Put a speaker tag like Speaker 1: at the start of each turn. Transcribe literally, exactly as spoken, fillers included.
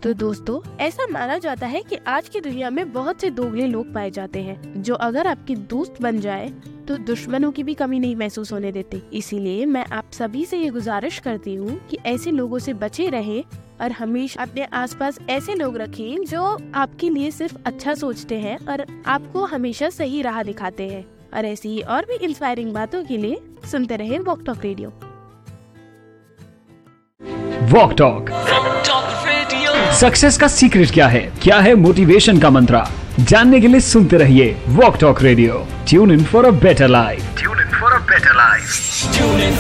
Speaker 1: तो दोस्तों, ऐसा माना जाता है कि आज की दुनिया में बहुत से दोगले लोग पाए जाते हैं जो अगर आपके दोस्त बन जाए तो दुश्मनों की भी कमी नहीं महसूस होने देते। इसीलिए मैं आप सभी से ये गुजारिश करती हूँ कि ऐसे लोगों से बचे रहें और हमेशा अपने आसपास ऐसे लोग रखें जो आपके लिए सिर्फ अच्छा सोचते हैं और आपको हमेशा सही राह दिखाते हैं। और ऐसी ही और भी इंस्पायरिंग बातों के लिए सुनते रहें walk talk radio.
Speaker 2: Walk talk success का सीक्रेट क्या है, क्या है मोटिवेशन का मंत्र, जानने के लिए सुनते रहिए walk talk radio. Tune in for a better life. Tune in for a better life.